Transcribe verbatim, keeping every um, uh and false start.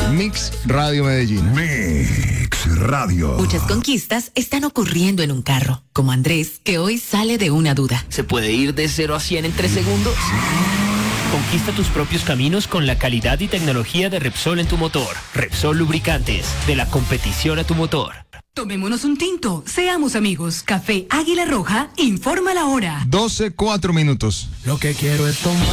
Mix Radio Medellín. Mix Radio. Muchas conquistas están ocurriendo en un carro, como Andrés, que hoy sale de una duda. ¿Se puede ir de cero a cien en tres segundos? Conquista tus propios caminos con la calidad y tecnología de Repsol en tu motor. Repsol Lubricantes, de la competición a tu motor. Tomémonos un tinto, seamos amigos. Café Águila Roja, informa la hora. doce, cuatro minutos. Lo que quiero es tomar.